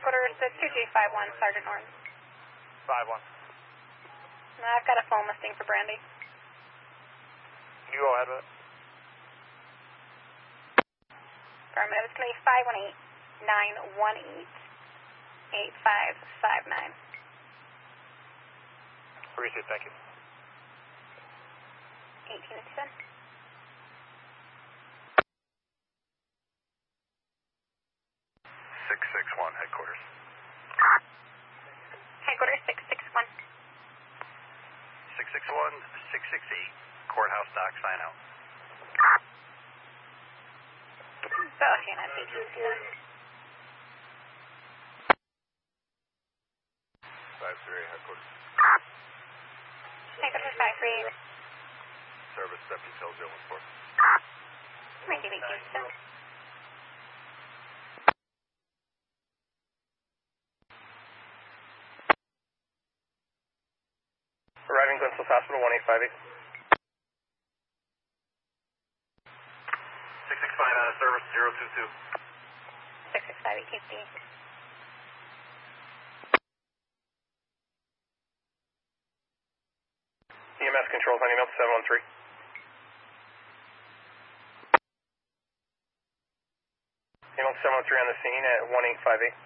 Headquarters is 2G51, Sergeant Norton. 5-1. I've got a phone listing for Brandy. You go ahead with it. Affirmative. It's going to be 518-918-8559. Appreciate it, thank you. 1857. 661, headquarters. Headquarters 661. 661, 668, courthouse dock, sign out. So, Hannah, 1857. 538, headquarters. Headquarters 538. Service Deputy Sales 014. 1987. Arriving Glenn Hospital 1858. 665 out of service 022. 665 ATC. EMS controls on email 713. Email 713 on the scene at 1858.